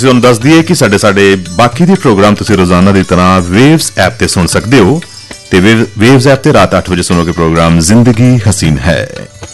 ਅਸੀਂ ਤੁਹਾਨੂੰ ਦੱਸ ਦਈਏ ਕਿ ਸਾਡੇ ਬਾਕੀ ਦੇ ਪ੍ਰੋਗਰਾਮ ਤੁਸੀਂ ਰੋਜ਼ਾਨਾ ਦੀ ਤਰ੍ਹਾਂ ਵੇਵਸ ਐਪ ਤੇ ਸੁਣ ਸਕਦੇ ਹੋ ਤੇ ਵੇਵਸ ਐਪ ਤੇ ਰਾਤ 8 ਵਜੇ ਸੁਣੋਗੇ ਪ੍ਰੋਗਰਾਮ ਜ਼ਿੰਦਗੀ ਹਸੀਨ ਹੈ।